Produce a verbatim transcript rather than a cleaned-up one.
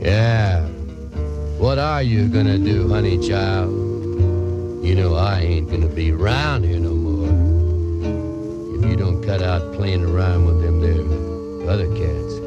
Yeah. What are you gonna do, honey child? You know I ain't gonna be around here no more if you don't cut out playing around with them there other cats.